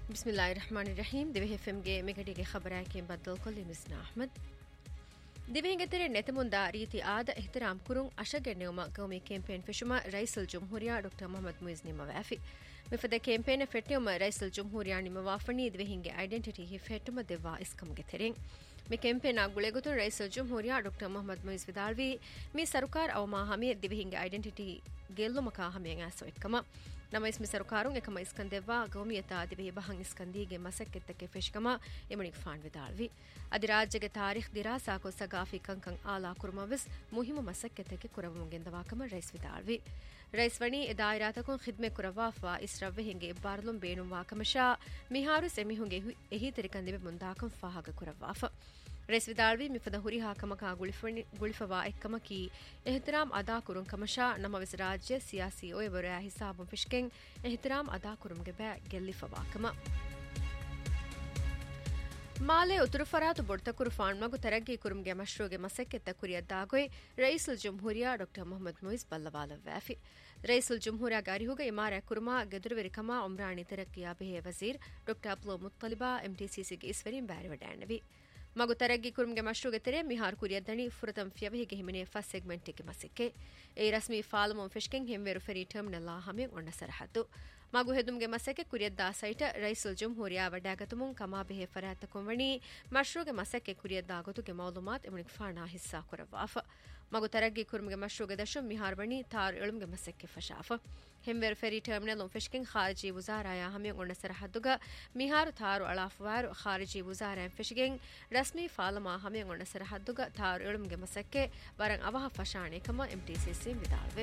बिस्मिल्लाहिर्रहमानिर्रहीम दिवे एफएम ಗೆ ಮೆಗಡಿಗೆ ಖಬರಾಯಕೆ ಬದ್ದಲ್ ಕೊಲ್ಲಿ ಮಿಸ್ನಾ ಅಹ್ಮದ್ ದಿವೆಂಗೆ ತೆರೆ ನೆತಮುಂದಾ ರೀತಿ ಆದ ಇಹ್ತಿರಾಮ್ ಕುರುಂ ಅಶಗೆ ನೆವಮ ಗೌಮಿ ಕ್ಯಾಂಪೇನ್ ಫಿಶುಮ ರೈಸುಲ್ ಜುಮ್ಹೂರಿಯಾ ಡಾಕ್ಟರ್ ಮೊಹಮ್ಮದ್ ಮುಯಿಜ್ ನಿಮವಾಫಿ ಮಿಫದ ಕ್ಯಾಂಪೇನ್ ಫೆಟ್ಟಿಯಮ ರೈಸುಲ್ ಜುಮ್ಹೂರಿಯಾ ನಿಮವಾಫನಿ ದಿವೆಂಗೆ ಐಡೆಂಟಿಟಿ ಹಿ ಫೆಟ್ಟುಮ ದೆವ್ವಾ ಇಸ್ಕಮ್ಗೆ ತೆರೆಂ ಮಿ ಕ್ಯಾಂಪೇನ್ ಗುಳೆಗುತು ರೈಸುಲ್ ಜುಮ್ಹೂರಿಯಾ ಡಾಕ್ಟರ್ ಮೊಹಮ್ಮದ್ ಮುಯಿಜ್ ವಿದಾಲ್ವಿ ಮಿ ಸರ್ಕಾರ್ ಅವಮಾ ಹಮಿ ದಿವೆಂಗೆ ಐಡೆಂಟಿಟಿ ಗೆಲ್ಲುಮಕ ಹಮಿಯಂ ಆಸೋ ಎಕ್ಕಮ ನಮ್ಮ ಇಸ್ಮಿ ಸರ್ಕಾರುಂ ಎಕಮ ಇಸ್ಕಂದೆವ್ವಾ ಗೌಮಿಯತಾ ದಿವೆ ಬಹಂ ಇಸ್ಕಂದಿಗೆ ಮಸಕ್ಕೆತ್ತಕ್ಕೆ ಫೆಶ್ಕಮ ಎಮಣಿಗ್ ಫಾಂಡ್ ವಿದಾಳ್ವಿ ಅದಿ ರಾಜ್ಯಗೆ ತಾರೀಖ್ ದಿರಾಸಾ ಕೊ ಸಗಾಫಿ ಕಂಕಂ ಆಲಾ ಕುರ್ಮವಿಸ್ ಮುಹಿಮ ಮಸಕ್ಕೆತ್ತಕ್ಕೆ ಕುರವಮುಂಗೆಂದವಾಕಮ ರೈಸ್ ವಿದಾಳ್ವಿ ರೈಸ್ ವಣಿ ದಾಯಿರಾತಕುಂ ಖಿದ್ಮೆ ಕುರವಾಫಾ ಇಸ್ರವ್ವೆ ಹಿಂಗೆ ಬಾರ್ಲುಂ ಬೇಣುಂ ವಾಕಮಶಾ ಮಿಹಾರು ಸೆಮಿಹುಂಗೆ ಎಹಿ ತೆರಿಕಂದಿವೆ ಮುಂದಾಕಂ ಫಾಹಗ ಕುರವಾಫ ರೈಸ್ ವಿದಾಳ್ವಿ ಮಿಫದ ಹುರಿ ಹಾಕಮಕ ಗುಳಿಫವಾ ಎಕ್ಕಮಕಿ ಎಹ್ತಿರಾಮ್ ಅದಾ ಕುರುಂ ಕಮಶಾ ನಮ್ಮ ವಿಸ್ ರಾಜ್ಯ ಸಿಯಾಸಿ ಒಯಬರ ಹಿಸಾಬುಂ ಫಿಶ್ಕೆಂ ಎಹ್ತಿರಾಮ್ ಅದಾ ಕುರುಂಗೆ ಬෑ ಗೆಲ್ಲಿಫವಾಕಮ ಮಾಲೆ ಉತ್ತರ ಫರಾತು ಬೊಡ್ತಕುರು ಫಾಣ್ಮಗು ತರಗ್ಗಿ ಕುರುಂಗೆ ಮಶ್ರೂಗೆ ಮಸಕ್ಕೆತ್ತ ಕುರಿಯದ್ದಾಗೊಯ್ ರೈಸುಲ್ ಜುಮ್ಹೂರಿಯಾ ಡಾಕ್ಟರ್ ಮೊಹಮ್ಮದ್ ಮುಯಿಜ್ ಬಲ್ಲವಾಲ ವ್ಯಾಫಿ ರೈಸುಲ್ ಜುಮ್ಹೂರಿಯಾ ಗಾರಿಹುಗ ಇಮಾರ ಕುರುಮಾ ಗೆದುರುವೆರಿ ಕಮಾ ಉಮ್ರಾಣಿ ತರಕ್ಕಿಯಾ ಬೆಹೆ ವಜೀರ್ ಡಾಕ್ಟರ್ ಅಬ್ಲೋ ಮುತ್ತಲಿಬಾ ಎಂಟಿಸಿಸಿಗೆ ಇಸ್ವರಿಂ ಬ್ಯಾರಿ ವಡ್ಯಾಣವಿ ಮಗು ತರಗ್ಗಿ ಕುರುಂಗೆ ಮಶ್ರೂಗೆ ತೆರೆ ಮಿಹಾರ್ ಕುರಿಯದ್ದಣಿ ಫುರತಂ ಫಿಯವೆಹಿಗೆ ಹಿಮಿನೆ ಫಸ್ಟ್ ಸೆಗ್ಮೆಂಟಿಗೆ ಮಸಿಕ್ಕೆ ಈ ರಸ್ಮಿ ಫಾಲಮುಂ ಫಿಶ್ಕೆಂ ಹಿಮ್ವೆರು ಫೆರಿ ಟರ್ಮಿನಲ್ ಹಮಿಯಂ ಒಣ್ಣ ಸರಹದ್ದು ಮಗು ಹೆದುಮ್ಗೆ ಮಸಕ್ಕೆ ಕುರಿಯದ್ದಾ ಸೈಟ ರೈಸುಲ್ ಜುಮ್ಹೂರಿಯಾ ವಡ್ಯಾಗತುಮುಂ ಕಮಾ ಬೆಹೆ ಫರಾತಕುಂವಣಿ ಮಶ್ರೂಗೆ ಮಸಕ್ಕೆ ಕುರಿಯದ್ದಾ ಗೊತುಗೆ ಮೌಲುಮಾತ್ ಎಮಣಿಗ್ ಫಾಣಾ ಹಿಸ್ಸಾ ಕುರವಾಫ ಮಗು ತರಗ್ಗಿ ಕುರುಂಗೆ ಮಶ್ರೂಗೆ ದಶುಂ ಮಿಹಾರ್ ವಣಿ ತಾರ್ ಎಳುಮ್ಗೆ ಮಸಕ್ಕೆ ಫಶಾಫ ಹಿಮ್ವೆರು ಫೆರಿ ಟರ್ಮಿನಲ್ ಫಿಶ್ಕೆಂ ಖಾರಿಜಿ ವುಜಾರಾಯ ಹಮಿಯಂ ಒಣ್ಣ ಸರಹದ್ದುಗ ಮಿಹಾರು ತಾರು ಅಳಾಫ್ವಾರು ಖಾರಿಜಿ ವುಜಾರಾಯಂ ಫಿಶ್ಗೆಂ ರಸ್ಮಿ ಫಾಲಮಾ ಹಮಿಯಂ ಒಣ್ಣ ಸರಹದ್ದುಗ ತಾರು ಎಳುಮ್ಗೆ ಮಸಕ್ಕೆ ವರಂ ಅವಹ ಫಶಾಣೆ ಕಮ ಎಂಟಿಸಿಸಿ ವಿದಾಳ್ವೆ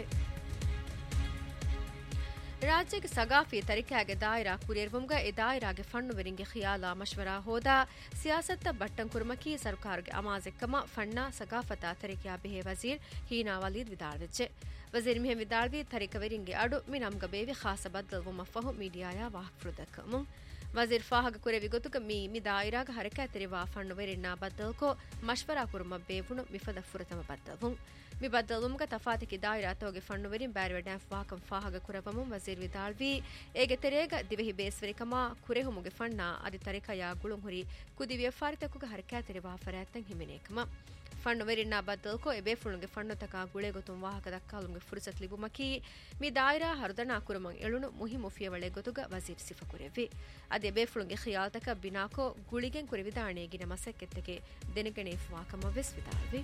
ರಾಜ್ಯಕ್ಕೆ ಸಗಾಫಿ ತರಿಕೆಯಾಗೆ ದಾಯಿರಾ ಕುರಿಯರ್ವಂಗ ಎ ದಾಯಿರಾಗೆ ಫಣ್ಣುವೆರಿಂಗೆ ಖಿಯಾಲಾ ಮಶ್ವರಾ ಹೋದಾ ಸಿಯಾಸತ್ತ ಬಟ್ಟಂ ಕುರ್ಮಕಿ ಸರ್ಕಾರಗೆ ಅಮಾಜೆಕ್ಕಮ ಫಣ್ಣ ಸಗಾಫತಾ ತರಿಕೆಯಾ ಬೆಹೆ ವಜೀರ್ ಹೀನಾ ವಲೀದ್ ವಿದಾಳ್ವೆಚ್ಚೆ ವಜೀರ್ ಮಿಹೆಂ ವಿದಾಳ್ವಿ ತರಿಕವೆರಿಂಗೆ ಅಡು ಮಿನಮ್ಗ ಬೇವಿ ಖಾಸ ಬದ್ದಲ್ವು ಮಫಹು ಮೀಡಿಯಾಯ ವಾಹಫ್ರುದಕ್ಕಮುಂ ವಜೀರ್ ಫಾಹಗ ಕುರೆವಿ ಗೊತುಕ ಮಿ ದಾಯಿರಾಗ ಹರಕೆ ತೆರಿವಾ ಫಣ್ಣುವೆರಿನ್ನಾ ಬದ್ದಲ್ಕೋ ಮಶ್ವರಾ ಕುರ್ಮ ಬೇವುಣು ಮಿಫದ ಫುರತಮ ಬದ್ದಲ್ವುಂ ಮಿ ಬದ್ದಲ್ವುಂಗ ತಫಾತಿಕಿ ದಾಯಿರಾ ತೋಗೆ ಫಣ್ಣುವೆರಿನ್ ಬ್ಯಾರಿವಡ್ಯಾಂ ವಾಕಂ ಫಾಹಗ ಕುರವಮುಂ ವಜೀರ್ ವಿದಾಳ್ವಿ ಏಗೆ ತೆರೇಗ ದಿವೆಹಿ ಬೇಸ್ವರಿಕಮ ಕುರೆಹುಮುಗೆ ಫಣ್ಣ ಅದಿ ತರಿಕಯಾ ಗುಳುಂ ಹುರಿ ಕುದಿವಿಯ ಫಾರಿತಕುಗ ಹರಕೆ ತೆರಿವಾ ಫರಾತಂ ಹಿಮಿನೇಕಮ ಫಣ್ಣುವೆರಿನ್ನಾ ಬದ್ದಲ್ಕೋ ಎಬೆ ಫುಳುಂಗೆ ಫಣ್ಣುತಕ ಗುಳೆ ಗೊತುಂ ವಾಹಕ ದಕ್ಕಾಲುಂಗೆ ಫುರ್ಸತ್ ಲಿಬುಮಕಿ ಮಿ ದಾಯಿರಾ ಹರುದನಾ ಕುರಮಂ ಎಳುನು ಮುಹಿ ಮುಫಿಯವಳೆ ಗೊತುಗ ವಜೀರ್ ಸಿಫ ಕುರೆವಿ ಅದೆ ಬೇಫುಳುಂಗೆ ಖಿಯಾಲ್ತಕ ಬಿನಾಕೋ ಗುಳಿಗೆಂ ಕುರೆವಿದಾಣೆಗಿನ ಮಸಕ್ಕೆತ್ತಗೆ ದೆನಗಣೆ ವಾಕಮ ವೆಸ್ ವಿದಾಳ್ವಿ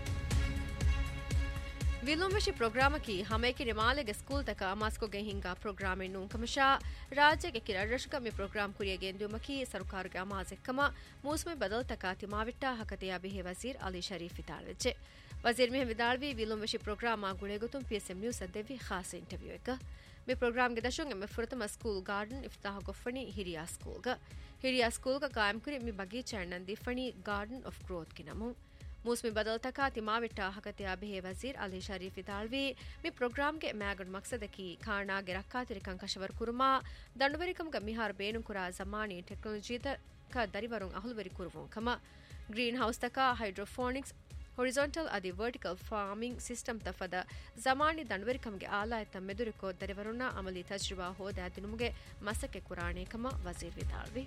ವಿಲುಂವಶಿ ಪ್ರೋಗ್ರಾಮಕಿ ಹಮೇಕಿ ನಿಮಾಲೆಗೆ ಸ್ಕೂಲ್ ತಕ ಮಾಸ್ಕೋಗೆ ಹಿಂಗಾ ಪ್ರೋಗ್ರಾಮೆ ನೂಂಕಮಶಾ ರಾಜ್ಯಗೆ ಕಿರಡಶಕ ಮಿ ಪ್ರೋಗ್ರಾಮ್ ಕುರಿಯಗೆ ಎಂದುಮಕಿ ಸರ್ಕಾರಗೆ ಅಮಾಜೆಕ್ಕಮ ಮೂಸ್ಮೆ ಬದಲ್ ತಕ ತಿಮಾವಿಟ್ಟಾ ಹಕತೆಯ ಬಿಹೆ ವಜೀರ್ ಅಲಿ ಶರೀಫ್ ವಿದಾಳ್ವೆಚ್ಚೆ ವಜೀರ್ ಮಿಹೆ ವಿದಾಳ್ವಿ ವಿಲುಂವಶಿ ಪ್ರೋಗ್ರಾಮ ಗುಳೆಗುತುಂ ಪಿಎಸ್ಎಂ ನ್ಯೂಸ್ ಅದ್ದೆವಿ ಖಾಸ ಇಂಟರ್ವ್ಯೂ ಎಗ ಮಿ ಪ್ರೋಗ್ರಾಮ್ಗೆ ದಶುಂಗೆ ಮೆ ಫುರತಮ ಸ್ಕೂಲ್ ಗಾರ್ಡನ್ ಇಫ್ತಾಹ ಗೊಫಣಿ ಹಿರಿಯಾ ಸ್ಕೂಲ್ಗ ಕಾಯಂ ಕುರಿ ಮಿ ಬಗೀಚಾ ನಂದಿಫಣಿ ಗಾರ್ಡನ್ ಆಫ್ ಗ್ರೋತ್ ಕಿನಮು ಮೂಸ್ಮಿ ಬದಲ್ತಕ ತಿಮಾವಿಟ್ಟಾ ಹಕತೆಯ ಬೆಹೆ ವಜೀರ್ ಅಲಿ ಶರೀಫ್ ವಿದಾಳ್ವಿ ಮಿ ಪ್ರೋಗ್ರಾಮ್ಗೆ ಮ್ಯಾಗಡ್ ಮಕ್ಸದಕಿ ಖಾಣಾಗೆ ರಕ್ಕಾತಿರಿಕಂ ಕಶವರ್ ಕುರುಮಾ ದಂಡುವರಿಕಂಗ ಮಿಹಾರ್ ಬೇಣು ಕುರಾ ಜಮಾನಿ ಟೆಕ್ನಾಲಜಿದ ಕ ದರಿವರುಂ ಅಹುಲ್ವರಿ ಕುರುವುಂ ಕಮ ಗ್ರೀನ್ ಹೌಸ್ ತಕ hydroponics horizontal adi vertical farming system tafada zamani danwerikamge alayata meduriko darivaruna amali tajriba hoda dinumuge masake kurane kama wazir vidalvi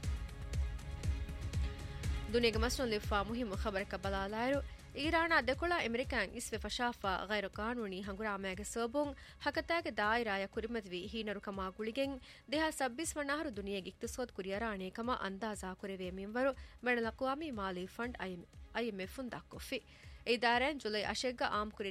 duniyage masnun lifa muhim khabar ka balalairu ಈರಾನ ದೆಕೊಳ American ಇಸ್ವೆ ಫಶಾಫಾ ಗೈರ ಕಾನೂನಿ ಹಂಗುರಾಮಯಾಗೆ ಸೋಬುಂ ಹಕತಾಗೆ ದಾಯಿರಾಯ ಕುರಿಮದ್ವಿ ಹೀನರು comma ಗುಳಿಗೆಂ ದೇಹ 26 ವಣ್ಣಾರು ದುನಿಯಗೆ ಇಕ್ತಸೋದ್ ಕುರಿಯರಾಣೆ comma ಅಂದಾಜಾ ಕುರೆವೆ ಮಿಂವರು ಮೆಣಲ ಅಕ್ವಾಮಿ Mali fund IMF ಉಂದಾಕೊಫಿ ಇದಾರನ್ July ಅಶೆಗ್ಗ am ಕುರಿ